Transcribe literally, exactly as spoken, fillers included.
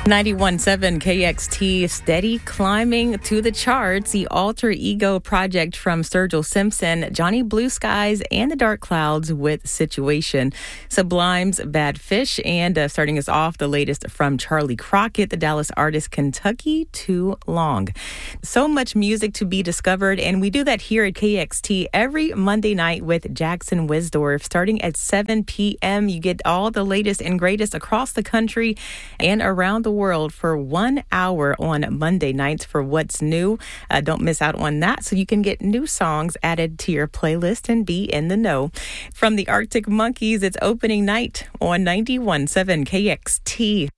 ninety-one point seven K X T, steady climbing to the charts. The Alter Ego project from Sturgill Simpson, Johnny Blue Skies, and the Dark Clouds with Situation. Sublime's Bad Fish, and uh, starting us off, the latest from Charlie Crockett, the Dallas artist Kentucky Too Long. So much music to be discovered, and we do that here at K X T every Monday night with Jackson Wisdorf. Starting at seven p.m., you get all the latest and greatest across the country and around the world for one hour on Monday nights for What's New. Uh, don't miss out on that, so you can get new songs added to your playlist and be in the know. From the Arctic Monkeys, it's opening night on ninety-one point seven K X T.